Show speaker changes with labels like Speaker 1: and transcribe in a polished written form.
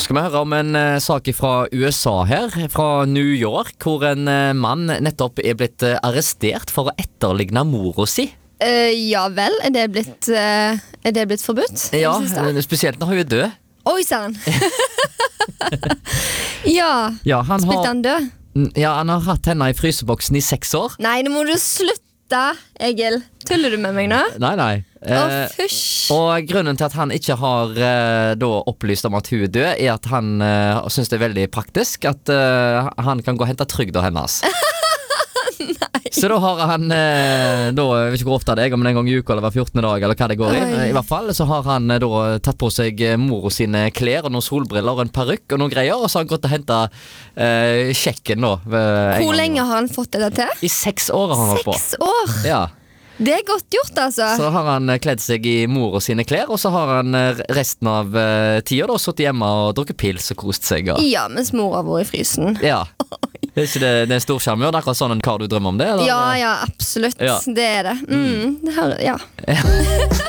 Speaker 1: Skal vi høre om en sak fra USA her, fra New York, hvor en mann nettopp blitt arrestert for å etterligne mora si.
Speaker 2: Ja vel, er det blitt forbudt?
Speaker 1: Ja, spesielt når hun død.
Speaker 2: Oi, sann. Ja,
Speaker 1: han
Speaker 2: spilte han død?
Speaker 1: Ja, han har hatt henne i fryseboksen i 6 år.
Speaker 2: Nei, nå må du slutte, Egil. Tuller du med meg nå?
Speaker 1: Nei.
Speaker 2: Fysj.
Speaker 1: Og grunnen til at han ikke har da opplyst om at hun død, at han synes det veldig praktisk at han kan gå og hente trygda hennes. Så da har han jeg vet ikke hvor ofte det er, om det en gang i uka eller hver 14. dag eller hva det går i hvert fall, så har han da tatt på seg mor sine klær og noen solbriller og en parykk og noen greier, og så har han gått og hentet sjekken da.
Speaker 2: Hvor lenge har han fått det til?
Speaker 1: I 6 år har han holdt på.
Speaker 2: 6 år?
Speaker 1: Ja.
Speaker 2: Det er godt gjort, altså.
Speaker 1: Så har han kledd seg i mor sine klær, og så har han resten av tida da sittet hjemme og drukket pils og kost seg.
Speaker 2: Ja, mens mor har vært i frysen.
Speaker 1: Ja. Det er ikke det er stor skjerm, det er akkurat sånn en kar du drømmer om det? Eller?
Speaker 2: Ja, absolutt.
Speaker 1: Ja.
Speaker 2: Det er det. Ja.